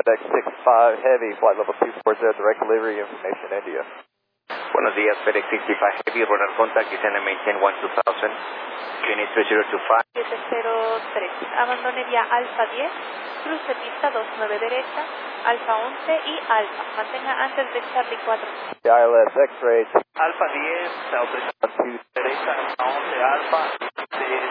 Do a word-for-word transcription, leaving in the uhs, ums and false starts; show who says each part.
Speaker 1: X six five Heavy, flight level two four zero, direct delivery information, India.
Speaker 2: Buenos días, FedEx sesenta y cinco Heavy, radar contact, descend and maintain one two thousand, unit three zero two five.
Speaker 3: siete cero tres, abandone vía Alfa diez, cruce pista dos nueve derecha, Alfa once y Alfa, mantenga antes de Charlie cuatro.
Speaker 1: I L S X-ray.
Speaker 2: Alfa diez, autorizado derecha, Alfa once, Alfa.